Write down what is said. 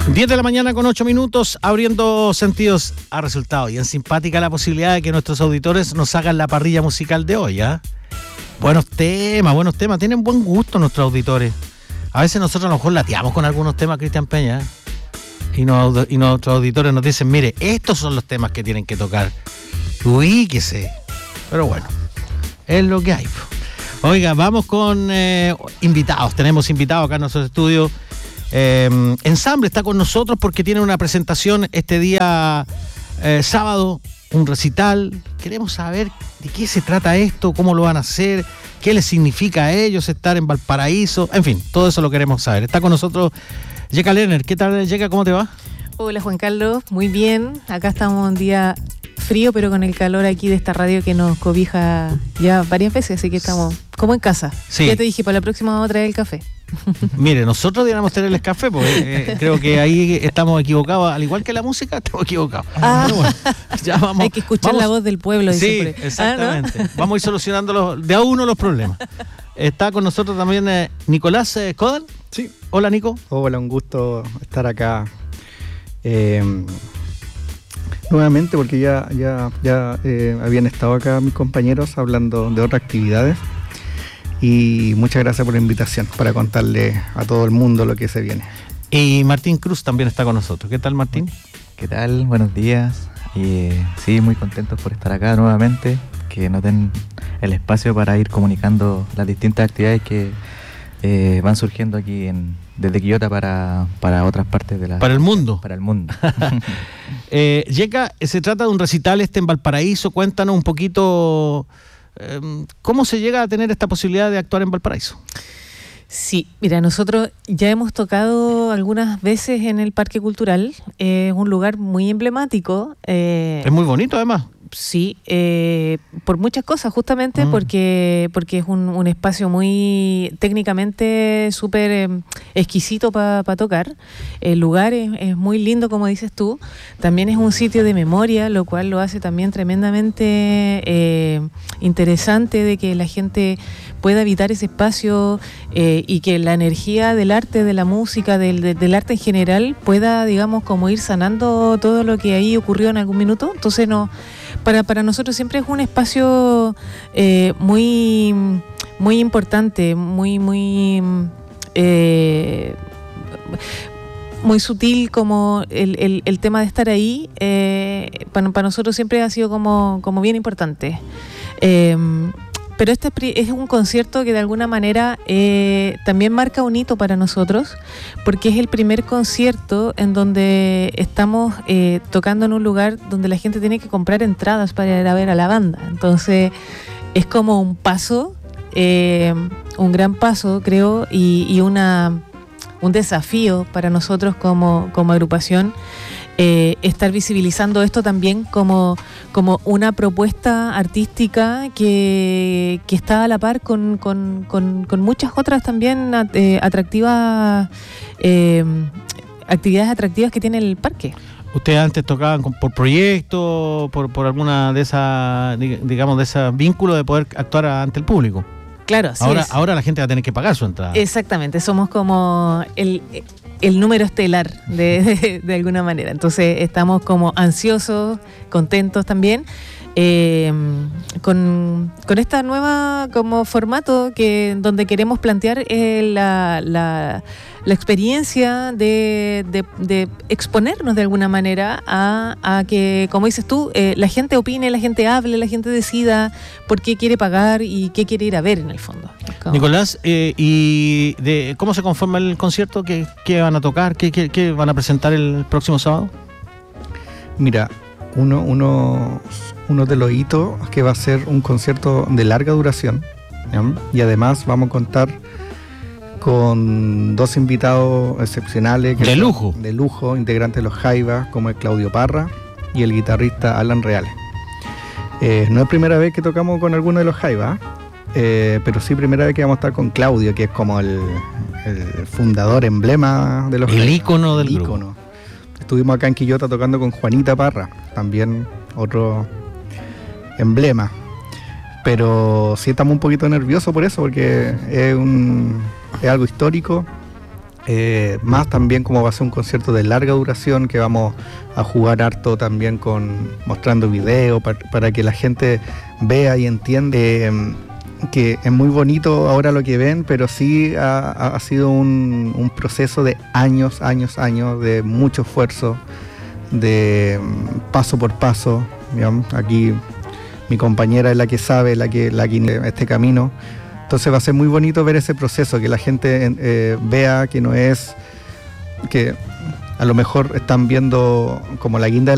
10 de la mañana con 8 minutos, abriendo sentidos. Ha resultado bien simpática la posibilidad de que nuestros auditores nos hagan la parrilla musical de hoy, ¿ah? Buenos temas. Tienen buen gusto nuestros auditores. A veces nosotros a lo mejor lateamos con algunos temas, Cristian Peña, y nuestros auditores nos dicen, mire, estos son los temas que tienen que tocar. Ubíquese. Pero bueno, es lo que hay. Oiga, vamos con invitados. Tenemos invitados acá en nuestro estudio. Ensamble está con nosotros porque tiene una presentación este día sábado, un recital. Queremos saber de qué se trata esto, cómo lo van a hacer, qué les significa a ellos estar en Valparaíso. En fin, todo eso lo queremos saber. Está con nosotros Yeka Lerner. ¿Qué tal, Yeka? ¿Cómo te va? Hola, Juan Carlos. Muy bien. Acá estamos un día frío, pero con el calor aquí de esta radio que nos cobija ya varias veces, así que estamos como en casa. Sí. Ya te dije, para la próxima vamos a traer el café. Mire, nosotros deberíamos tenerles café, porque creo que ahí estamos equivocados, al igual que la música, estamos equivocados. Pero bueno, ya vamos. Hay que escuchar la voz del pueblo. Sí, exactamente. ¿No? Vamos a ir solucionando de a uno los problemas. Está con nosotros también Nicolás Kodan. Sí. Hola, Nico. Hola, un gusto estar acá nuevamente, porque ya habían estado acá mis compañeros hablando de otras actividades. Y muchas gracias por la invitación para contarle a todo el mundo lo que se viene. Y Martín Cruz también está con nosotros. ¿Qué tal, Martín? ¿Qué tal? Buenos días. Sí, muy contentos por estar acá nuevamente, que nos den el espacio para ir comunicando las distintas actividades que van surgiendo aquí desde Quillota para otras partes de la... Para el mundo. Para el mundo. Yeka, se trata de un recital en Valparaíso. Cuéntanos un poquito... ¿Cómo se llega a tener esta posibilidad de actuar en Valparaíso? Sí, mira, nosotros ya hemos tocado algunas veces en el Parque Cultural. Es un lugar muy emblemático. Es muy bonito, además. Sí, por muchas cosas, justamente porque es un espacio muy técnicamente súper exquisito para tocar. El lugar es muy lindo, como dices tú. También es un sitio de memoria, lo cual lo hace también tremendamente interesante de que la gente pueda habitar ese espacio y que la energía del arte, de la música, del arte en general pueda, digamos, como ir sanando todo lo que ahí ocurrió en algún minuto. Entonces para nosotros siempre es un espacio muy, muy importante, muy sutil, como el tema de estar ahí. Para nosotros siempre ha sido como bien importante. Pero este es un concierto que de alguna manera también marca un hito para nosotros, porque es el primer concierto en donde estamos tocando en un lugar donde la gente tiene que comprar entradas para ir a ver a la banda. Entonces es como un paso, un gran paso, creo, y un desafío para nosotros como agrupación. Estar visibilizando esto también como una propuesta artística que está a la par con muchas otras también atractivas actividades atractivas que tiene el parque. ¿Ustedes antes tocaban por proyecto, por alguna de esas, digamos, de ese vínculo de poder actuar ante el público? Claro, sí. Ahora la gente va a tener que pagar su entrada. Exactamente, somos como el número estelar de alguna manera. Entonces estamos como ansiosos, contentos también con esta nueva como formato donde queremos plantear la experiencia de exponernos de alguna manera a que, como dices tú, la gente opine, la gente hable, la gente decida por qué quiere pagar y qué quiere ir a ver en el fondo. Nicolás, ¿y cómo se conforma el concierto? ¿Qué van a tocar? ¿Qué van a presentar el próximo sábado? Mira, uno de los hitos que va a ser un concierto de larga duración, ¿ya? Y además vamos a contar con dos invitados excepcionales de lujo, integrantes de los Jaivas, como el Claudio Parra y el guitarrista Alan Reales. No es primera vez que tocamos con alguno de los Jaivas, pero sí primera vez que vamos a estar con Claudio, que es como el fundador, emblema de los Jaivas, ícono del grupo. Estuvimos acá en Quillota tocando con Juanita Parra, también otro emblema. Pero sí estamos un poquito nerviosos por eso, porque es algo histórico. Más también como va a ser un concierto de larga duración, que vamos a jugar harto también mostrando video para que la gente vea y entienda que es muy bonito ahora lo que ven, pero sí ha sido un proceso de años, de mucho esfuerzo, de paso por paso, digamos. Aquí mi compañera es la que sabe, la que este camino. Entonces va a ser muy bonito ver ese proceso, que la gente vea que no es, que a lo mejor están viendo como la guinda